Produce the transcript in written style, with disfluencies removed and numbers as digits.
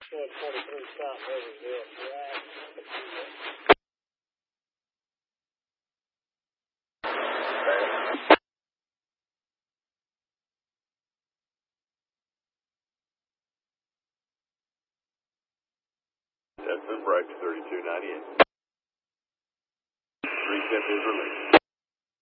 showing 23 south Overville. That's been Bright 3298. 3 tip is released.